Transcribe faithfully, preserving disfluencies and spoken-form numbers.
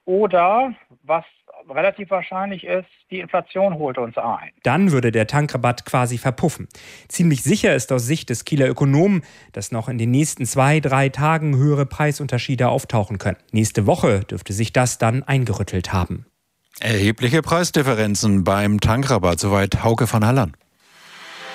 Oder, was relativ wahrscheinlich ist, die Inflation holt uns ein. Dann würde der Tankrabatt quasi verpuffen. Ziemlich sicher ist aus Sicht des Kieler Ökonomen, dass noch in den nächsten zwei, drei Tagen höhere Preisunterschiede auftauchen können. Nächste Woche dürfte sich das dann eingerüttelt haben. Erhebliche Preisdifferenzen beim Tankrabatt, soweit Hauke von Hallern.